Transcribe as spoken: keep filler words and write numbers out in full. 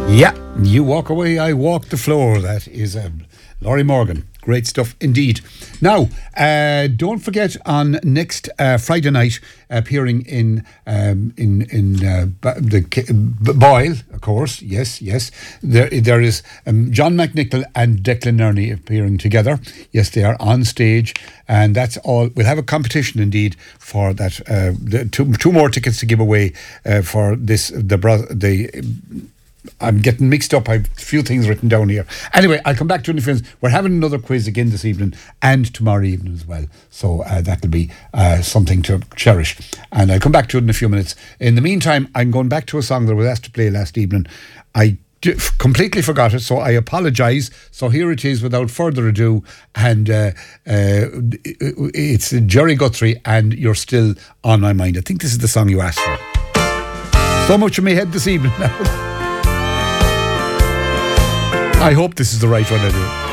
Yeah, you walk away, I walk the floor. That is um, Laurie Morgan. Great stuff indeed. Now, uh, don't forget on next uh, Friday night, appearing in um, in in uh, the B- Boyle, of course. Yes, yes. There there is um, John McNichol and Declan Nerney appearing together. Yes, they are on stage, and that's all. We'll have a competition indeed for that. Uh, the two two more tickets to give away uh, for this the bro- the. I'm getting mixed up. I have a few things written down here. Anyway, I'll come back to it in a few minutes. We're having another quiz again this evening and tomorrow evening as well. So uh, that'll be uh, something to cherish. And I'll come back to it in a few minutes. In the meantime, I'm going back to a song that I was asked to play last evening. I d- completely forgot it, so I apologise. So here it is without further ado. And uh, uh, it's Jerry Guthrie and You're Still On My Mind. I think this is the song you asked for. So much in my head this evening now. I hope this is the right one to do.